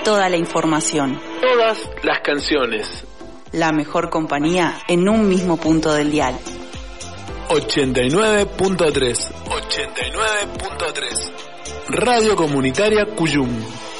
toda la información. Todas las canciones. La mejor compañía en un mismo punto del dial. 89.3. 89.3. Radio Comunitaria Cuyum.